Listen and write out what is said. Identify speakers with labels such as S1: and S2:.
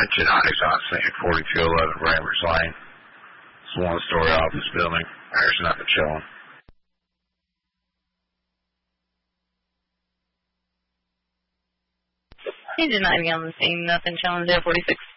S1: Genetics on St. 4211 Rambers Lane. It's a one-story office building. There's nothing showing.
S2: Hey, Genetics on the scene. Nothing showing. 046.